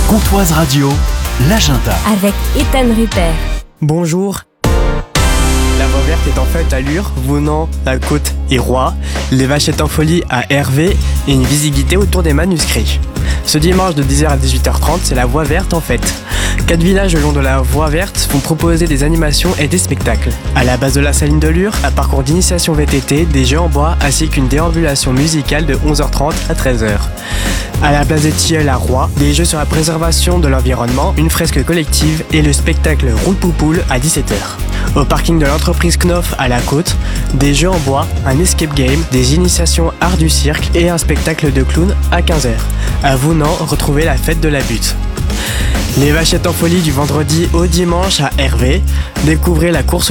Courtoise Radio, l'agenda. Avec Ethan Rupert. Bonjour. La voie verte est en fait à Lure, Vounan, la Côte et Roy, les Vachettes en folie à Hervé et une visibilité autour des manuscrits. Ce dimanche de 10h à 18h30, c'est la voie verte en fête. 4 villages le long de la voie verte vont proposer des animations et des spectacles. À la base de la saline de Lure, un parcours d'initiation VTT, des jeux en bois ainsi qu'une déambulation musicale de 11h30 à 13h. À la place des Tilleuls à Roy, des jeux sur la préservation de l'environnement, une fresque collective et le spectacle Roule Poupoule à 17h. Au parking de l'entreprise Knof à la Côte, des jeux en bois, un escape game, des initiations art du cirque et un spectacle de clown à 15h. À Vounan, retrouvez la fête de la butte. Les Vachettes en folie du vendredi au dimanche à Hervé, découvrez la course